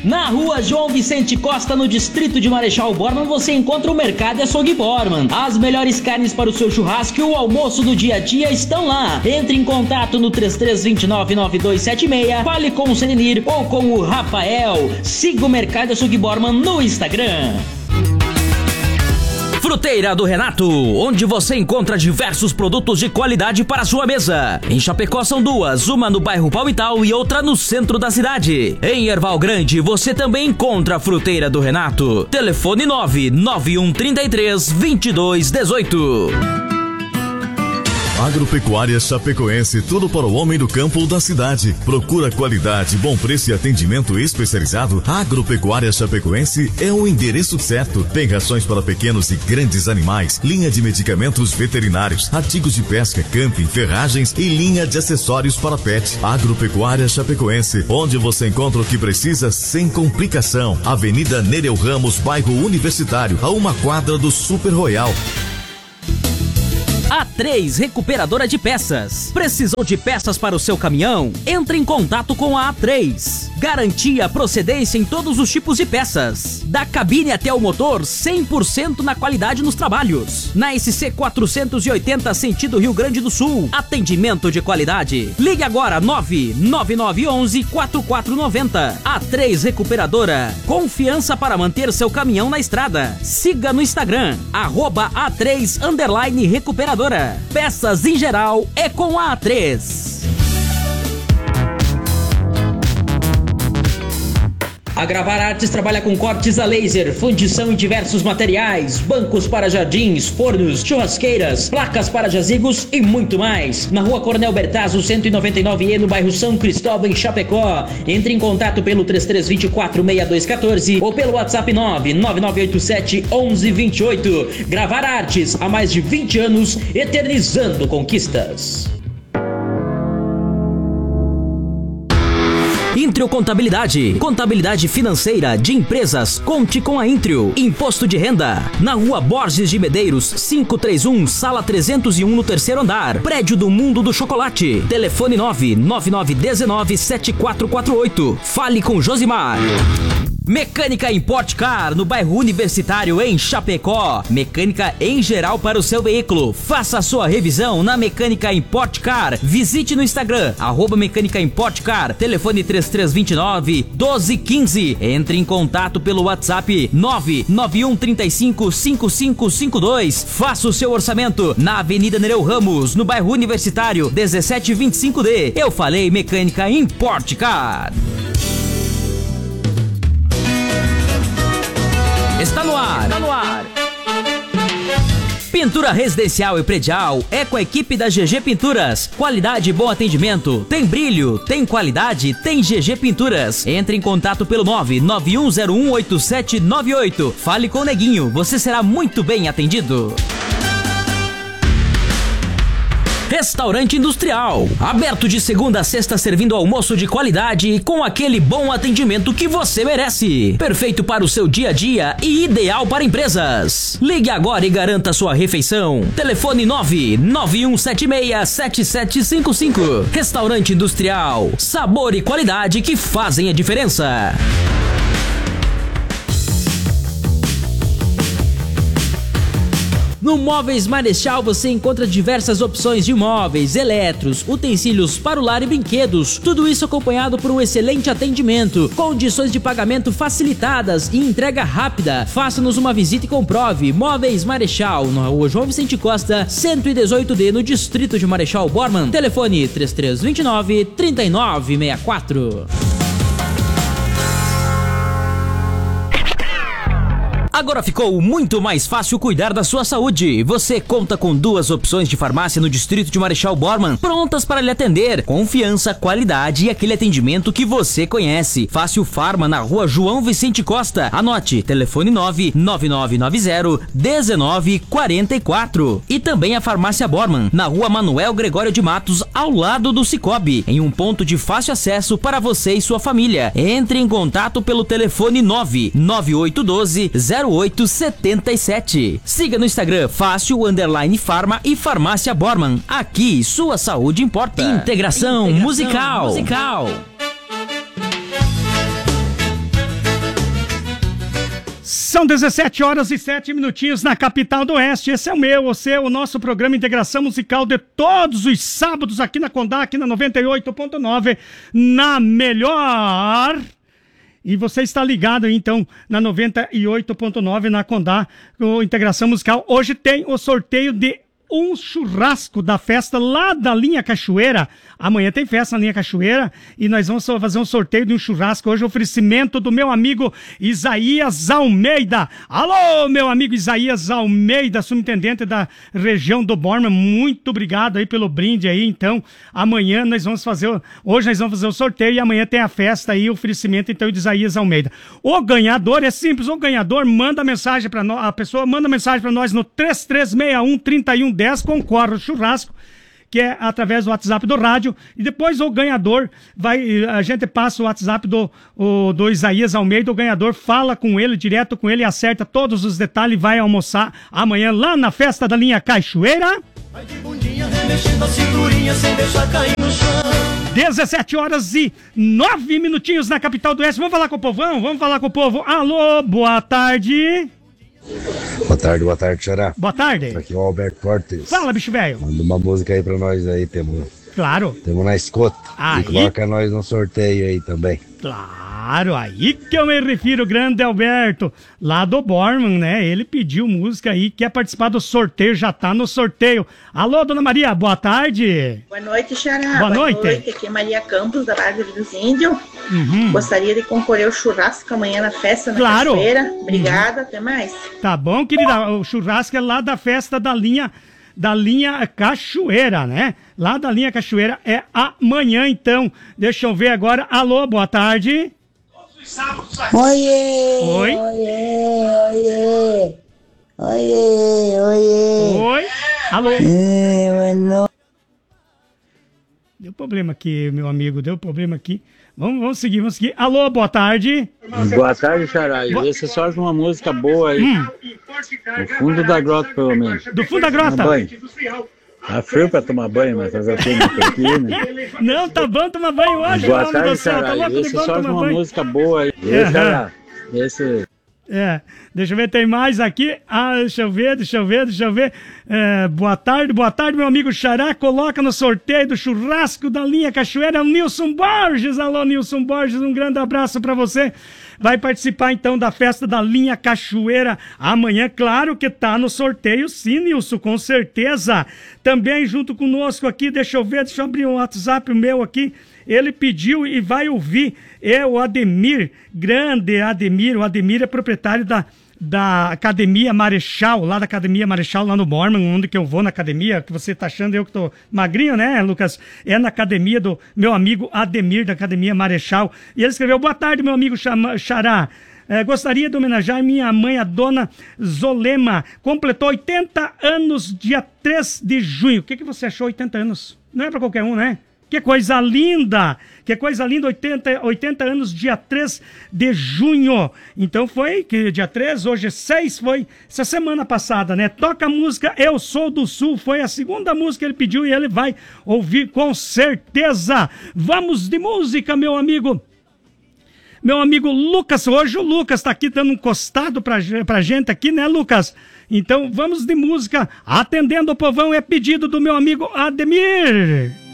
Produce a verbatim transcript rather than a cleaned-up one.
Na rua João Vicente Costa, no distrito de Marechal Bormann, você encontra o Mercado e Açougue Bormann. As melhores carnes para o seu churrasco e o almoço do dia a dia estão lá. Entre em contato no três três dois nove, nove dois sete seis, fale com o Senenir ou com o Rafael. Siga o Mercado e Açougue Bormann no Instagram. Fruteira do Renato, onde você encontra diversos produtos de qualidade para a sua mesa. Em Chapecó são duas, uma no bairro Palmital e outra no centro da cidade. Em Erval Grande você também encontra a Fruteira do Renato. Telefone nove nove um três três, dois dois um oito. Agropecuária Chapecoense, tudo para o homem do campo ou da cidade. Procura qualidade, bom preço e atendimento especializado. Agropecuária Chapecoense é o endereço certo. Tem rações para pequenos e grandes animais, linha de medicamentos veterinários, artigos de pesca, camping, ferragens e linha de acessórios para pet. Agropecuária Chapecoense, onde você encontra o que precisa sem complicação. Avenida Nereu Ramos, bairro Universitário, a uma quadra do Super Royal. A três Recuperadora de Peças. Precisou de peças para o seu caminhão? Entre em contato com a A três. Garantia procedência em todos os tipos de peças. Da cabine até o motor, cem por cento na qualidade nos trabalhos. Na S C quatrocentos e oitenta, sentido Rio Grande do Sul. Atendimento de qualidade. Ligue agora nove nove nove um um, quatro quatro nove zero. A três Recuperadora. Confiança para manter seu caminhão na estrada. Siga no Instagram, arroba A três underline Recuperadora. Peças em geral é com a A três. A Gravar Artes trabalha com cortes a laser, fundição em diversos materiais, bancos para jardins, fornos, churrasqueiras, placas para jazigos e muito mais. Na rua Coronel Bertazzo, cento e noventa e nove E, no bairro São Cristóvão, em Chapecó. Entre em contato pelo três três dois quatro, seis dois um quatro ou pelo WhatsApp nove nove nove oito sete, um um dois oito. Gravar Artes, há mais de vinte anos, eternizando conquistas. Intrio Contabilidade. Contabilidade financeira de empresas. Conte com a Intrio. Imposto de renda. Na rua Borges de Medeiros, quinhentos e trinta e um, sala trezentos e um, no terceiro andar. Prédio do Mundo do Chocolate. Telefone nove nove nove um nove, sete quatro quatro oito. Fale com Josimar. Mecânica Import Car, no bairro Universitário, em Chapecó. Mecânica em geral para o seu veículo. Faça a sua revisão na Mecânica Import Car. Visite no Instagram, arroba Mecânica Import Car. Telefone três três dois nove, um dois um cinco. Entre em contato pelo WhatsApp nove nove um três cinco, cinco cinco cinco dois. Faça o seu orçamento na Avenida Nereu Ramos, no bairro Universitário, dezessete vinte e cinco D. Eu falei Mecânica Import Car. Está no ar. Está no ar. Pintura residencial e predial é com a equipe da G G Pinturas. Qualidade e bom atendimento. Tem brilho, tem qualidade, tem G G Pinturas. Entre em contato pelo nove nove um zero um oito sete nove oito. Fale com o Neguinho, você será muito bem atendido. Restaurante Industrial, aberto de segunda a sexta, servindo almoço de qualidade e com aquele bom atendimento que você merece. Perfeito para o seu dia a dia e ideal para empresas. Ligue agora e garanta sua refeição. Telefone nove nove um sete seis, sete sete cinco cinco. Restaurante Industrial, sabor e qualidade que fazem a diferença. No Móveis Marechal você encontra diversas opções de móveis, eletros, utensílios para o lar e brinquedos. Tudo isso acompanhado por um excelente atendimento, condições de pagamento facilitadas e entrega rápida. Faça-nos uma visita e comprove. Móveis Marechal, na rua João Vicente Costa, cento e dezoito D, no distrito de Marechal Bormann. Telefone três três dois nove, três nove seis quatro. Agora ficou muito mais fácil cuidar da sua saúde. Você conta com duas opções de farmácia no distrito de Marechal Bormann, prontas para lhe atender. Confiança, qualidade e aquele atendimento que você conhece. Fácil Farma, na rua João Vicente Costa. Anote, telefone nove nove nove nove zero, um nove quatro quatro. E também a Farmácia Bormann, na rua Manuel Gregório de Matos, ao lado do Cicobi, em um ponto de fácil acesso para você e sua família. Entre em contato pelo telefone nove nove oito um dois, zero oito sete sete. Siga no Instagram Fácil Underline Farma e Farmácia Bormann. Aqui sua saúde importa. Integração, Integração musical. musical. São dezessete horas e sete minutinhos na capital do Oeste. Esse é o meu, o seu, o nosso programa Integração Musical de todos os sábados aqui na Condá, aqui na noventa e oito ponto nove, na melhor. E você está ligado então na noventa e oito ponto nove na Condá, com Integração Musical. Hoje tem o sorteio de um churrasco da festa lá da Linha Cachoeira. Amanhã tem festa na Linha Cachoeira e nós vamos fazer um sorteio de um churrasco hoje, oferecimento do meu amigo Isaías Almeida. Alô, meu amigo Isaías Almeida, subintendente da região do Borma, muito obrigado aí pelo brinde aí. Então, amanhã nós vamos fazer, hoje nós vamos fazer o sorteio e amanhã tem a festa aí, oferecimento então de Isaías Almeida. O ganhador é simples, o ganhador manda mensagem para nós, a pessoa manda mensagem para nós no três três seis um, três um um zero, concorre ao churrasco, que é através do WhatsApp do rádio, e depois o ganhador vai, a gente passa o WhatsApp do, o, do Isaías Almeida, o ganhador fala com ele, direto com ele, acerta todos os detalhes, vai almoçar amanhã lá na festa da Linha Cachoeira. Vai de bundinha, remexendo a cinturinha, sem deixar cair no chão. dezessete horas e nove minutinhos na capital do Oeste. Vamos falar com o povão? Vamos falar com o povo. Alô, boa tarde. Boa tarde, boa tarde, Xará. Boa tarde. Aqui é o Alberto Cortes. Fala, bicho velho. Manda uma música aí pra nós aí, temos. Claro. Temos na escuta. Aí. E coloca nós no sorteio aí também. Claro, aí que eu me refiro, grande Alberto, lá do Borman, né? Ele pediu música aí, quer participar do sorteio, já tá no sorteio. Alô, dona Maria, boa tarde. Boa noite, Xará. Boa, boa noite. noite. Aqui é Maria Campos, da Árvore dos Índios. Uhum. Gostaria de concorrer ao churrasco amanhã na festa na Claro. Cachoeira. Obrigada, Uhum. até mais. Tá bom, querida, o churrasco é lá da festa da linha, da linha Cachoeira, né? Lá da Linha Cachoeira é amanhã, então. Deixa eu ver agora. Alô, boa tarde. Oiê! Oi? Oiê, oiê! Oiê, oiê! Oi? Alô? É, mano. Deu problema aqui, meu amigo, deu problema aqui. Vamos, vamos seguir, vamos seguir. Alô, boa tarde. Boa tarde, Xará. E esse é só uma música boa aí. Hum. No fundo da grota, pelo menos. Do fundo da grota. Tomar banho. Tá frio pra tomar banho, mas fazer o que não tem aqui, né? Não, tá bom tomar banho hoje, Boa homem tarde, do céu. Tá Xará. louco E de esse bom é só tomar uma banho. música boa aí. Aham. Esse, Xará. Esse... É, deixa eu ver, tem mais aqui. Ah, deixa eu ver, deixa eu ver, deixa eu ver. É, boa tarde, boa tarde, meu amigo Xará. Coloca no sorteio do churrasco da Linha Cachoeira o Nilson Borges. Alô, Nilson Borges, um grande abraço pra você. Vai participar então da festa da Linha Cachoeira amanhã. Claro que tá no sorteio, sim, Nilson, com certeza. Também junto conosco aqui, deixa eu ver, deixa eu abrir um WhatsApp meu aqui. Ele pediu e vai ouvir, é o Ademir, grande Ademir. O Ademir é proprietário da, da Academia Marechal, lá da Academia Marechal, lá no Borman, onde que eu vou na academia, que você tá achando eu que tô magrinho, né, Lucas? É na academia do meu amigo Ademir, da Academia Marechal. E ele escreveu: boa tarde, meu amigo Xará. É, gostaria de homenagear minha mãe, a dona Zolema. Completou oitenta anos dia três de junho. O que, que você achou, oitenta anos? Não é pra qualquer um, né? Que coisa linda! Que coisa linda, oitenta, oitenta anos, dia três de junho. Então foi que dia três, hoje é seis, foi essa semana passada, né? Toca a música Eu Sou do Sul, foi a segunda música que ele pediu e ele vai ouvir com certeza. Vamos de música, meu amigo. Meu amigo Lucas, hoje o Lucas tá aqui dando um costado pra, pra gente aqui, né, Lucas? Então vamos de música. Atendendo o povão é pedido do meu amigo Ademir.